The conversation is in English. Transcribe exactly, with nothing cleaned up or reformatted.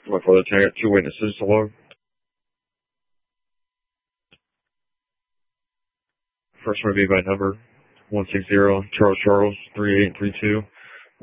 My father, I got two witnesses. Hello. First one would be by number one six zero Charles Charles three eight three two.